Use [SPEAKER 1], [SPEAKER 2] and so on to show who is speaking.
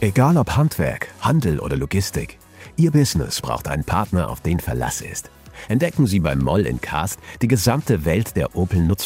[SPEAKER 1] Egal ob Handwerk, Handel oder Logistik, Ihr Business braucht einen Partner, auf den Verlass ist. Entdecken Sie beim Moll in Cast die gesamte Welt der Opel